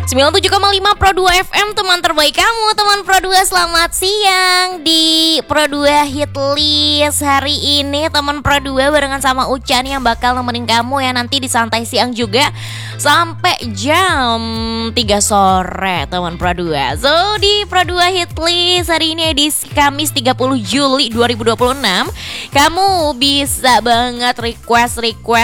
97,5 Pro 2 FM, teman terbaik kamu, teman Pro 2. Selamat siang di Pro 2 Hit List. Hari ini teman Pro 2 barengan sama Ucan yang bakal nemenin kamu ya nanti di santai siang juga sampai jam 3 sore teman Pro 2. So di Pro 2 Hit List hari ini edisi Kamis 30 Juli 2026, kamu bisa banget request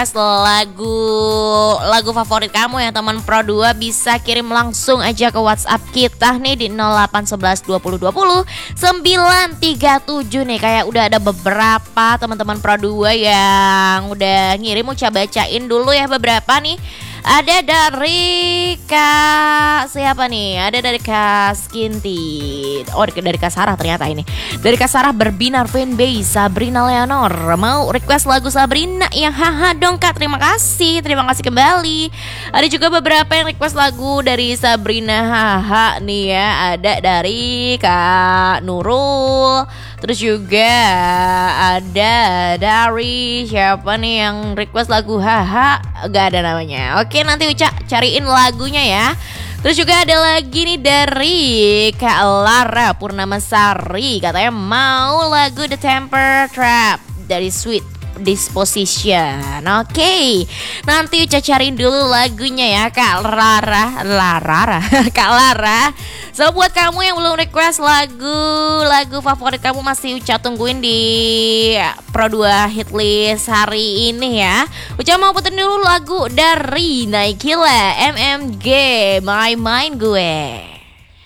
lagu favorit kamu ya teman Pro 2. Bisa kirim langsung aja ke WhatsApp kita nih di 0811 20 20 937 nih. Kayak udah ada beberapa teman-teman Pro 2 yang udah ngirim, mau coba bacain dulu ya beberapa nih. Ada dari Kak siapa nih? Ada dari Kak Skinty. Oh, dari Kak Sarah ternyata ini. Dari Kak Sarah berbinar fanbase Sabrina Leonor. Mau request lagu Sabrina yang haha dong Kak. Terima kasih kembali. Ada juga beberapa yang request lagu dari Sabrina haha nih ya. Ada dari Kak Nurul. Terus juga ada dari siapa nih yang request lagu haha? Gak ada namanya. Oke, nanti Uca cariin lagunya ya. Terus juga ada lagi nih dari Kak Lara Purnamasari, katanya mau lagu The Temper Trap dari Sweet Disposition. Oke, nanti Uca cariin dulu lagunya ya Kak Lara Kak Lara. So buat kamu yang belum request lagu favorit kamu, masih Uca tungguin di Pro 2 Hit List hari ini ya. Uca mau puterin dulu lagu dari Naikila MMG My Mind Gue.